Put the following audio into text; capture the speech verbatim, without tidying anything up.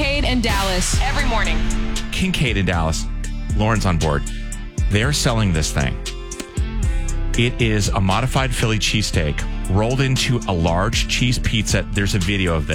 Kincaid and Dallas every morning. Kincaid in Dallas. Lauren's on board. They're selling this thing. It is a modified Philly cheesesteak rolled into a large cheese pizza. There's a video of this.